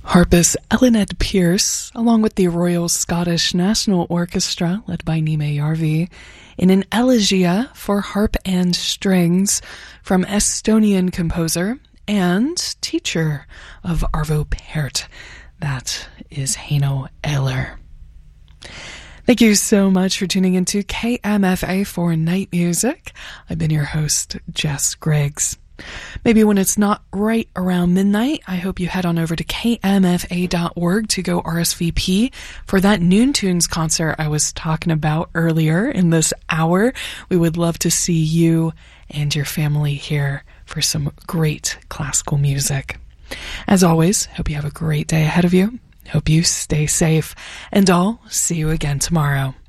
Harpist Elined Pierce, along with the Royal Scottish National Orchestra, led by Nime Järvi, in an elegia for harp and strings from Estonian composer and teacher of Arvo Pärt. That is Heino Ehler. Thank you so much for tuning into KMFA for Night Music. I've been your host, Jess Griggs. Maybe when it's not right around midnight, I hope you head on over to kmfa.org to go RSVP for that Noon Tunes concert I was talking about earlier in this hour. We would love to see you and your family here for some great classical music. As always, hope you have a great day ahead of you. Hope you stay safe, and I'll see you again tomorrow.